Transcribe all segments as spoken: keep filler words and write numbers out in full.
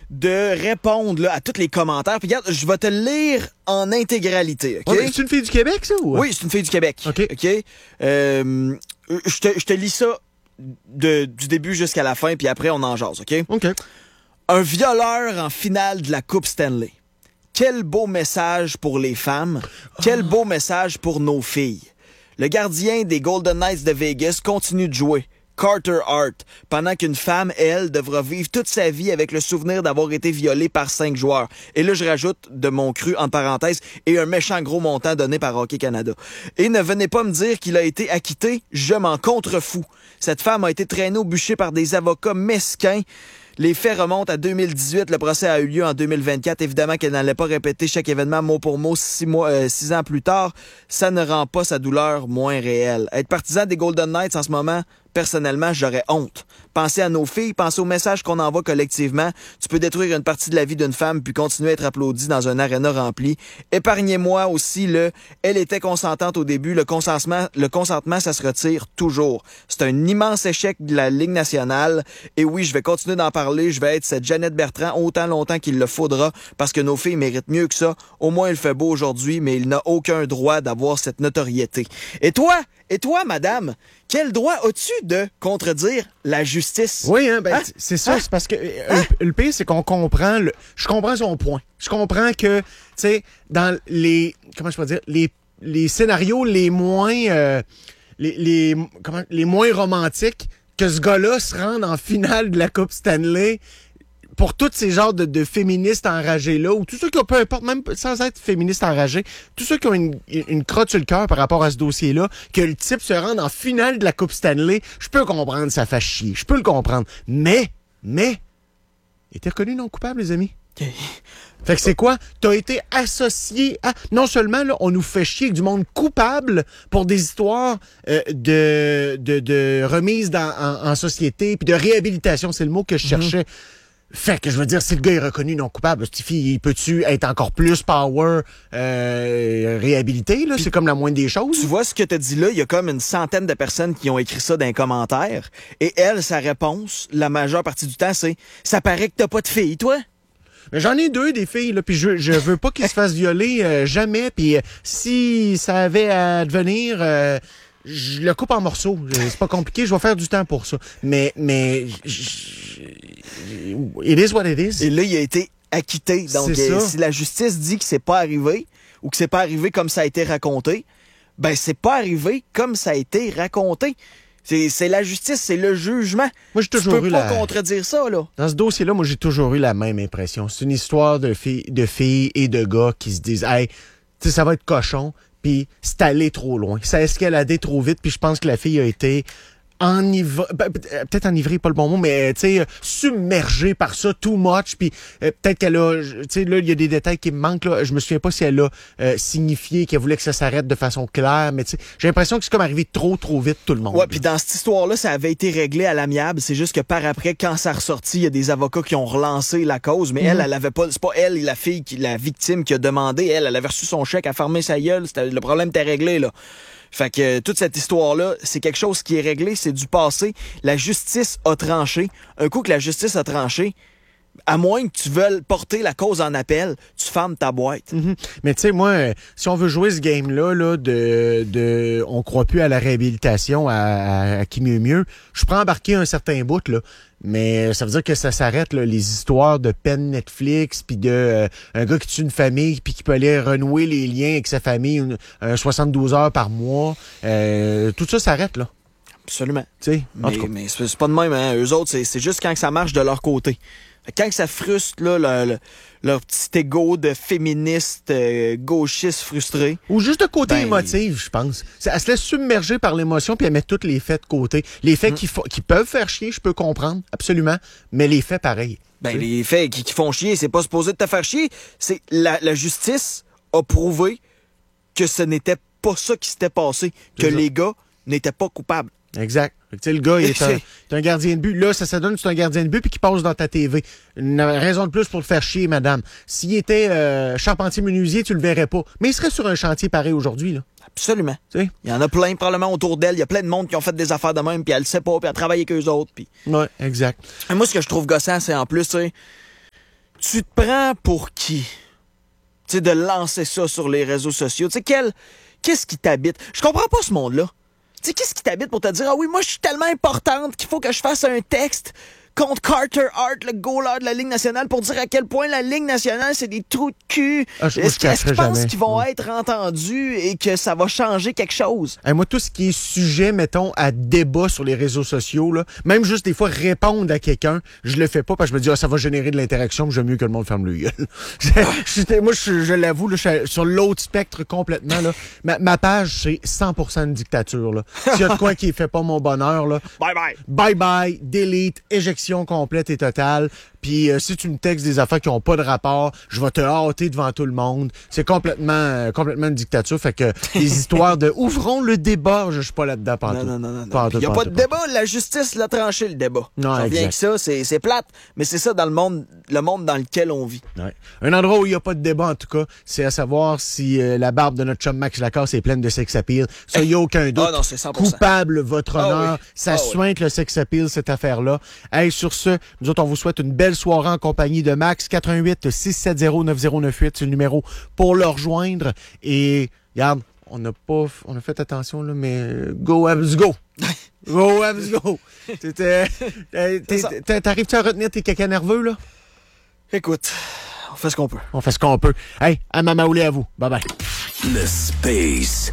de répondre là, à tous les commentaires. Puis regarde, je vais te le lire en intégralité. Okay? Ouais, c'est une fille du Québec, ça? Ou... Oui, c'est une fille du Québec. OK. okay? Euh, je, te, je te lis ça de, du début jusqu'à la fin, puis après, on en jase. OK? OK. Un violeur en finale de la Coupe Stanley. Quel beau message pour les femmes. Quel beau message pour nos filles. Le gardien des Golden Knights de Vegas continue de jouer. Carter Hart, pendant qu'une femme, elle, devra vivre toute sa vie avec le souvenir d'avoir été violée par cinq joueurs. Et là, je rajoute de mon cru, en parenthèse, et un méchant gros montant donné par Hockey Canada. Et ne venez pas me dire qu'il a été acquitté, je m'en contrefous. Cette femme a été traînée au bûcher par des avocats mesquins. Les faits remontent à deux mille dix-huit. Le procès a eu lieu en deux mille vingt-quatre. Évidemment qu'elle n'allait pas répéter chaque événement mot pour mot six mois, euh, six ans plus tard. Ça ne rend pas sa douleur moins réelle. Être partisan des Golden Knights en ce moment, personnellement, j'aurais honte. Pensez à nos filles, pensez au message qu'on envoie collectivement. Tu peux détruire une partie de la vie d'une femme puis continuer à être applaudi dans un aréna rempli. Épargnez-moi aussi le « elle était consentante au début », le consentement, le consentement, ça se retire toujours. C'est un immense échec de la Ligue nationale. Et oui, je vais continuer d'en parler. Je vais être cette Jeannette Bertrand autant longtemps qu'il le faudra parce que nos filles méritent mieux que ça. Au moins, il fait beau aujourd'hui, mais il n'a aucun droit d'avoir cette notoriété. Et toi, et toi, madame, quel droit as-tu de contredire la justice? Oui, hein, ben, Hein? c'est ça, Hein? c'est parce que euh, le, le pire, c'est qu'on comprend, le, je comprends son point. Je comprends que, tu sais, dans les, comment je peux dire, les, les scénarios les moins, euh, les, les, comment, les moins romantiques, que ce gars-là se rende en finale de la Coupe Stanley, pour tous ces genres de, de féministes enragés-là, ou tous ceux qui ont, peu importe, même sans être féministes enragés, tous ceux qui ont une, une crotte sur le cœur par rapport à ce dossier-là, que le type se rende en finale de la Coupe Stanley, je peux comprendre, ça fait chier. Je peux le comprendre. Mais, mais, il était reconnu non coupable, les amis. Okay. Fait que c'est quoi? T'as été associé à... Non seulement, là, on nous fait chier avec du monde coupable pour des histoires euh, de, de, de remise dans, en, en société, puis de réhabilitation, c'est le mot que je cherchais. Mm-hmm. Fait que je veux dire, si le gars est reconnu non coupable, Stifi, peux-tu être encore plus power euh, réhabilité? Là? C'est comme la moindre des choses. Tu vois ce que tu dit là, il y a comme une centaine de personnes qui ont écrit ça dans les commentaires. Et elle, sa réponse, la majeure partie du temps, c'est « Ça paraît que t'as pas de fille, toi? » Mais j'en ai deux des filles, là, puis je, je veux pas qu'ils se fassent violer euh, jamais. Puis euh, si ça avait à devenir... Euh, je le coupe en morceaux. C'est pas compliqué, je vais faire du temps pour ça. Mais, mais, it is what it is. Et là, il a été acquitté. Donc, euh, si la justice dit que c'est pas arrivé, ou que c'est pas arrivé comme ça a été raconté, ben, c'est pas arrivé comme ça a été raconté. C'est, c'est la justice, c'est le jugement. Moi, j'ai toujours tu peux eu pas la... contredire ça, là. Dans ce dossier-là, moi, j'ai toujours eu la même impression. C'est une histoire de filles, de filles et de gars qui se disent, hey, tu sais, ça va être cochon. Puis c'est allé trop loin. Ça a escaladé trop vite, puis je pense que la fille a été enivrée, peut-être enivrée, pas le bon mot, mais tu sais, submergée par ça, too much, puis euh, peut-être qu'elle a, tu sais, là, il y a des détails qui me manquent, là, je me souviens pas si elle a euh, signifié qu'elle voulait que ça s'arrête de façon claire, mais tu sais, j'ai l'impression que c'est comme arrivé trop, trop vite, tout le monde. Ouais, puis dans cette histoire-là, ça avait été réglé à l'amiable, c'est juste que par après, quand ça a ressorti, il y a des avocats qui ont relancé la cause, mais mm-hmm. elle, elle avait pas, c'est pas elle, la fille, qui, la victime qui a demandé, elle, elle avait reçu son chèque, à fermer sa gueule, c'était, le problème était réglé, là. Fait que euh, toute cette histoire-là, c'est quelque chose qui est réglé, c'est du passé. La justice a tranché. Un coup que la justice a tranché, à moins que tu veuilles porter la cause en appel, tu fermes ta boîte. Mm-hmm. Mais tu sais, moi, euh, si on veut jouer ce game-là, là, de, de, on croit plus à la réhabilitation, à, à, à qui mieux mieux, je prends embarquer un certain bout, là. Mais ça veut dire que ça s'arrête, là, les histoires de peine Netflix, puis de euh, un gars qui tue une famille, puis qui peut aller renouer les liens avec sa famille, une, un soixante-douze heures par mois. Euh, tout ça s'arrête, là. Absolument. Tu sais, mais, mais c'est, c'est pas de même, hein. Eux autres, c'est, c'est juste quand ça marche de leur côté. Quand ça frustre, là, le, le, leur petit égo de féministe euh, gauchiste frustré. Ou juste de côté ben, émotif, je pense. Elle se laisse submerger par l'émotion puis elle met tous les faits de côté. Les faits mm. qui, fo- qui peuvent faire chier, je peux comprendre, absolument, mais les faits, pareil. Ben, les faits qui, qui font chier, c'est pas supposé de te faire chier. C'est la, la justice a prouvé que ce n'était pas ça qui s'était passé, que c'est les ça. Gars n'étaient pas coupables. Exact. Tu sais, le gars, il est un, est un gardien de but. Là, ça, ça donne que c'est un gardien de but puis qui passe dans ta T V. Une raison de plus pour le faire chier, madame. S'il était euh, charpentier-menuisier, tu le verrais pas. Mais il serait sur un chantier pareil aujourd'hui, là. Absolument. Tu sais? Il y en a plein, probablement, autour d'elle. Il y a plein de monde qui ont fait des affaires de même, puis elle le sait pas, puis elle travaille avec eux autres. Puis... Ouais, exact. Et moi, ce que je trouve gossant, c'est en plus, tu sais, Tu te prends pour qui? Tu sais, de lancer ça sur les réseaux sociaux. Tu sais, quel, qu'est-ce qui t'habite? Je comprends pas ce monde-là. Tu sais, qu'est-ce qui t'habite pour te dire, ah oui, moi, je suis tellement importante qu'il faut que je fasse un texte contre Carter Hart, le goaler de la Ligue nationale, pour dire à quel point la Ligue nationale, c'est des trous de cul. Ah, je, Est-ce que est-ce que tu penses jamais. qu'ils vont Mm. être entendus et que ça va changer quelque chose? Hey, moi, tout ce qui est sujet, mettons, à débat sur les réseaux sociaux, là, même juste des fois répondre à quelqu'un, je le fais pas parce que je me dis, ah, ça va générer de l'interaction, j'aime mieux que le monde ferme le gueule. Je- moi, je, je l'avoue, là, je suis sur l'autre spectre complètement. Là. Ma, ma page, c'est cent pour cent une dictature. Là. S'il y a de quoi qui fait pas mon bonheur, là, Bye bye! bye bye, delete, éjection complète et totale. Puis euh, si tu me textes des affaires qui ont pas de rapport, je vais te hâter devant tout le monde. C'est complètement euh, complètement une dictature. Fait que les histoires de ouvrons le débat, je suis pas là-dedans Non, pantoute. non, non, non. Pantoute, Il n'y a pas pantoute, de débat, la justice l'a tranché le débat. Non, Ça revient exact. que ça, c'est, c'est plate, mais c'est ça dans le monde, le monde dans lequel on vit. Ouais. Un endroit où il n'y a pas de débat, en tout cas, c'est à savoir si euh, la barbe de notre chum Max Lacasse est pleine de sex appeal. Ça, il n'y a aucun doute. Ah non, c'est cent pour cent. Coupable, votre Ah honneur. oui. Ça Ah oui. sointe le sex appeal, cette affaire-là. Hey, sur ce, nous autres, on vous souhaite une belle soirée en compagnie de Max. quatre un huit, six sept zéro, neuf zéro neuf huit, c'est le numéro pour le rejoindre. Et, regarde, on n'a pas, on a fait attention, là, mais euh, go, Habs, go! Go, Habs, go! T'étais- t'es- C'est ça. t'es- T'arrives-tu à retenir tes caca nerveux, là? Écoute, on fait ce qu'on peut. On fait ce qu'on peut. Hey, à Mamaoulé à vous. Bye bye. Le Space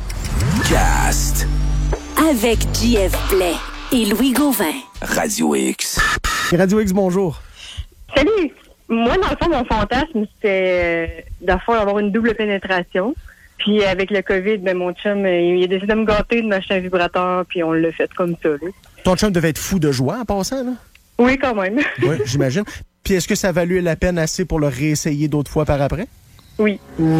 Cast. Avec J F Blais et Louis Gauvin. Radio X. Radio X, bonjour. Salut! Moi, dans le fond, mon fantasme, c'était euh, d'avoir avoir une double pénétration. Puis avec le COVID, ben, mon chum, euh, il a décidé de me gâter, de m'acheter un vibrateur, puis on l'a fait comme ça. Là. Ton chum devait être fou de joie en passant, là? Oui, quand même. Oui, j'imagine. Puis est-ce que ça a valu la peine assez pour le réessayer d'autres fois par après? Oui.